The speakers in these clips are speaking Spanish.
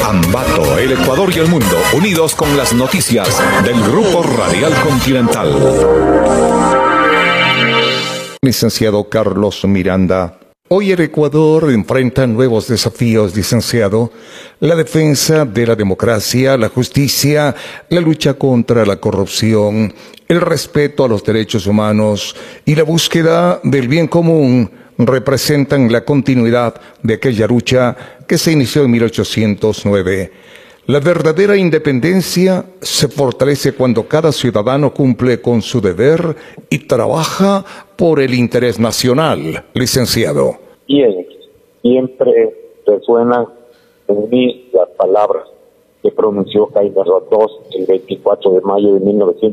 Ambato, el Ecuador y el mundo, unidos con las noticias del Grupo Radial Continental. Licenciado Carlos Miranda. Hoy el Ecuador enfrenta nuevos desafíos, licenciado. La defensa de la democracia, la justicia, la lucha contra la corrupción, el respeto a los derechos humanos y la búsqueda del bien común representan la continuidad de aquella lucha que se inició en 1809. La verdadera independencia se fortalece cuando cada ciudadano cumple con su deber y trabaja por el interés nacional, licenciado. Bien, siempre resuenan en mí las palabras que pronunció Jaime Roldós el 24 de mayo de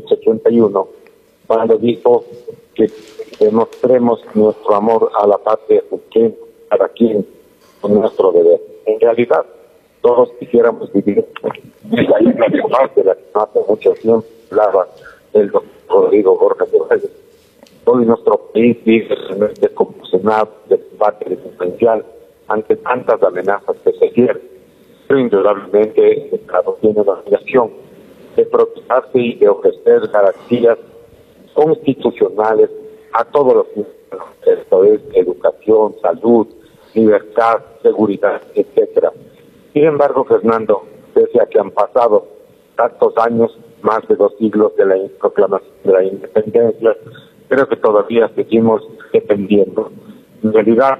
1981, cuando dijo que demostremos nuestro amor a la patria, porque cada quien con nuestro deber. En realidad, todos quisiéramos vivir en la isla de paz de la que hace mucho tiempo hablaba el doctor Rodrigo Borja Torres. Hoy nuestro país vive realmente convulsionado de combate delincuencial ante tantas amenazas que se quieren. Pero indudablemente el Estado tiene la obligación de protegerse y de ofrecer garantías constitucionales a todos los ciudadanos. Esto es educación, salud, libertad, seguridad, etcétera. Sin embargo, Fernando, pese a que han pasado tantos años, más de 2 siglos de la proclamación de la independencia, creo que todavía seguimos dependiendo. En realidad,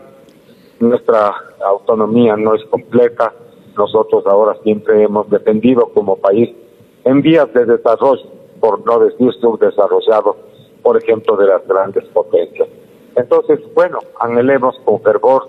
nuestra autonomía no es completa. Nosotros ahora siempre hemos dependido como país en vías de desarrollo, por no decir subdesarrollado, por ejemplo, de las grandes potencias. Entonces, bueno, anhelemos con fervor,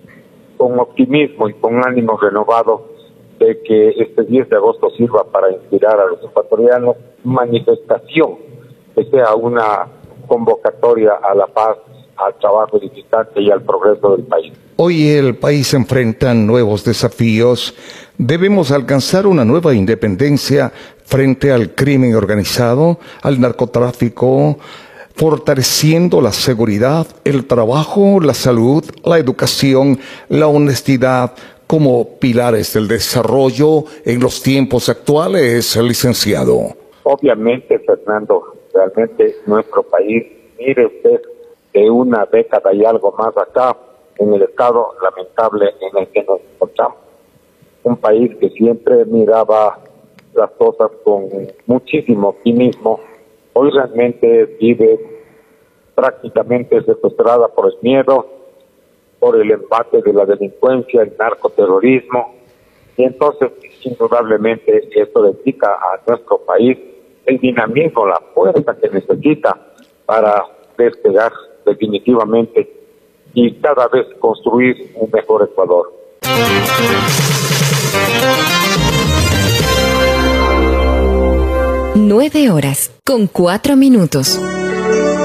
con optimismo y con ánimo renovado de que este 10 de agosto sirva para inspirar a los ecuatorianos manifestación, que sea una convocatoria a la paz, al trabajo edificante y al progreso del país. Hoy el país enfrenta nuevos desafíos. Debemos alcanzar una nueva independencia frente al crimen organizado, al narcotráfico, fortaleciendo la seguridad, el trabajo, la salud, la educación, la honestidad como pilares del desarrollo en los tiempos actuales, licenciado. Obviamente, Fernando, realmente nuestro país, mire usted, de una década y algo más acá, en el estado lamentable en el que nos encontramos. Un país que siempre miraba las cosas con muchísimo optimismo, hoy realmente vive prácticamente secuestrada por el miedo, por el embate de la delincuencia, el narcoterrorismo, y entonces indudablemente esto le quita a nuestro país el dinamismo, la fuerza que necesita para despegar definitivamente y cada vez construir un mejor Ecuador. 9 horas con 4 minutos.